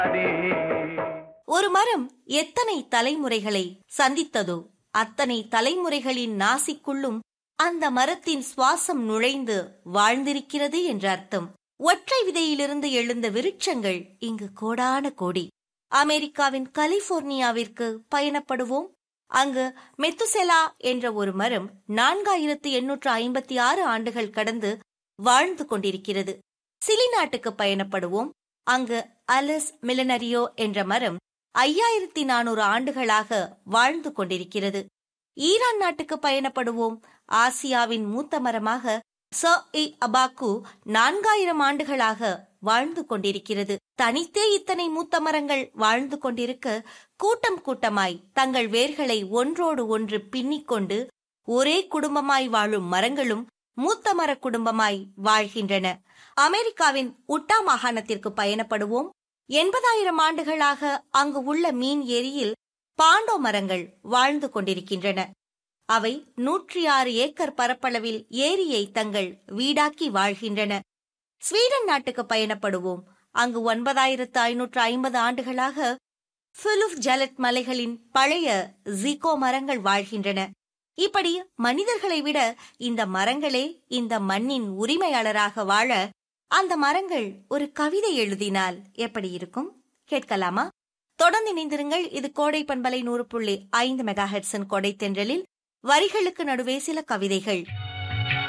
ஒரு மரம் எத்தனை தலைமுறைகளை சந்தித்ததோ அத்தனை தலைமுறைகளின் நாசிக்குள்ளும் அந்த மரத்தின் சுவாசம் நுழைந்து வாழ்ந்திருக்கிறது என்ற அர்த்தம். ஒற்றை விதையிலிருந்து எழுந்த விருட்சங்கள் இங்கு கோடான கோடி. அமெரிக்காவின் கலிபோர்னியாவிற்கு பயணப்படுவோம். அங்கு மெத்துசெலா என்ற ஒரு மரம் 4856 ஆண்டுகள் கடந்து வாழ்ந்து கொண்டிருக்கிறது. சிலி நாட்டுக்கு பயணப்படுவோம். அங்கு அலஸ் மிலனரியோ என்ற மரம் 5400 ஆண்டுகளாக வாழ்ந்து கொண்டிருக்கிறது. ஈரான் நாட்டுக்கு பயணப்படுவோம். ஆசியாவின் மூத்த மரமாக அபாக்கு 4000 ஆண்டுகளாக வாழ்ந்து கொண்டிருக்கிறது. தனித்தே இத்தனை மூத்த மரங்கள் வாழ்ந்து கொண்டிருக்க கூட்டம் கூட்டமாய் தங்கள் வேர்களை ஒன்றோடு ஒன்று பின்னிக்கொண்டு ஒரே குடும்பமாய் வாழும் மரங்களும் மூத்த மர குடும்பமாய் வாழ்கின்றன. அமெரிக்காவின் உட்டா மாகாணத்திற்கு பயணப்படுவோம். 80,000 ஆண்டுகளாக அங்கு உள்ள மீன் ஏரியில் பாண்டோ மரங்கள் வாழ்ந்து கொண்டிருக்கின்றன. அவை 106 ஏக்கர் பரப்பளவில் ஏரியை தங்கள் வீடாக்கி வாழ்கின்றன. ஸ்வீடன் நாட்டுக்கு பயணப்படுவோம். அங்கு 9550 ஆண்டுகளாக ஃபுலுஃப் ஜலட் மலைகளின் பழைய ஜிகோ மரங்கள் வாழ்கின்றன. இப்படி மனிதர்களை விட இந்த மரங்களே இந்த மண்ணின் உரிமையாளராக வாழ அந்த மரங்கள் ஒரு கவிதை எழுதினால் எப்படி இருக்கும்? கேட்கலாமா? தொடர்ந்து இணைந்திருங்கள். இது கோடை பண்பலை 100.5 மெகாஹெர்ட்ஸின் கொடை தென்றலில் வரிகளுக்கு நடுவே சில கவிதைகள்.